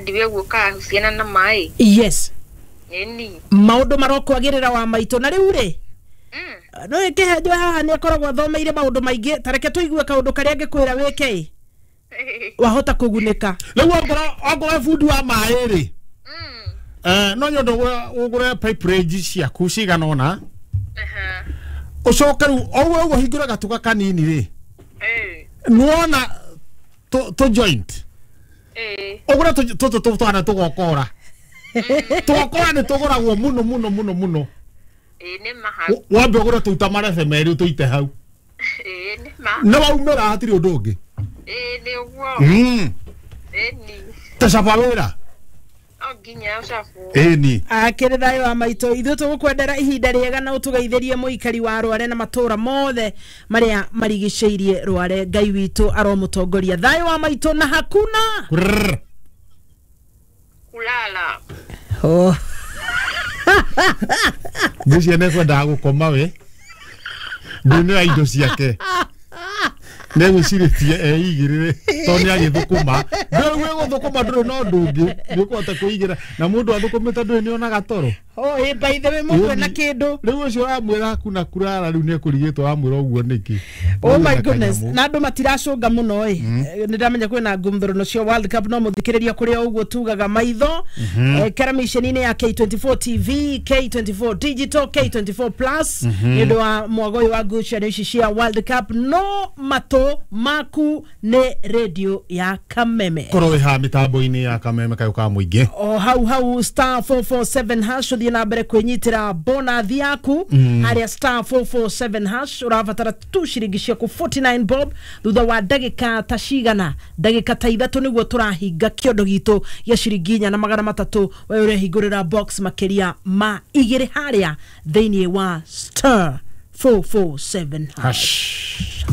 ndiwe guka husiana na mai. Yes. Eni. Maundu marokwagirira wa maito na riu ri. No ikehejo haha ni akoragwo thomeire maundu maingi tareke tuigue kaundu karia ngikwira wike. Wahota kuguneka. Riu ongora fundi wa mai ri. No nyondo ugure pipe range ciaku cigana ona. Ucoka riu owo hingura gatuka kanini ri. Nuona to joint. Ogora to twana tugokora. Tugokora ni tugoragwo muno. Ni maha. Wambe ogora tuta marefe meri tuite hau. Ni maha. No waumera hatiri undu ungi. Ni uguo. Ni. Tacaba wira. Oginya ucafu. Eni. Akiri thayo wa maito ithu tugukwendera ihinda riega na utugeithĩrie muikari wa Rware na matura mothe maria marigicĩirie Rware. Ngai witu aromutongoria. Thayo wa maito na hakuna kulala. Oh. Ngucia ne kwenda gukoma we. Ndune indo ciake. Nego ciritie igirire toni agithukuma ndewe guthukuma nduru no ndungi nikuota kuigira na mundu athukumita ndui ni ona gatoro. Oh, by the way mukwe na kindu riu ucio amwira kuna kurara riu ni kurigitwo amwira uguo niki. Oh my goodness, na andu matiracunga muno ndamenya kwina ngumthuro no cio World Cup no muthikiriria kuria uguo tugaga maitho karamisheni ya K24 TV, K24 Digital, K24 Plus ndio wa mwagoyo wa gucia ici cia World Cup no mato maku ne radio ya Kameme korowe ha mitambo-ini ya Kameme kayo ka muingi. Oh hau star 447 hash thie na mbere kwinyitira bonathi yaku haria star 447 hash urabatara tu shiringi ciaku 49 bob thutha wa ndagika ta cigana ndagika ta 3 niguo turahinga kiondo gitu ya shiringi 4,300 we urehingurira box makeria ma igiri haria thiini wa star 447 hash.